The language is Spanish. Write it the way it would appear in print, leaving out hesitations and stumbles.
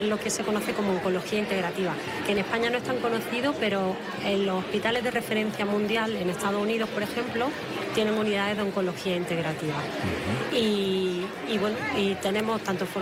lo que se conoce como oncología integrativa, que en España no es tan conocido, pero en los hospitales de referencia mundial, en Estados Unidos, por ejemplo, tienen unidades de oncología integrativa. Y bueno, y tenemos tanto